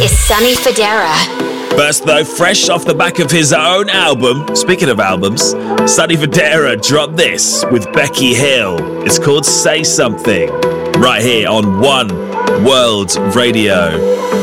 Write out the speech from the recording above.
is Sonny Fodera. First though, fresh off the back of his own album, speaking of albums, Sonny Fodera dropped this with Becky Hill. It's called Say Something, right here on One World Radio.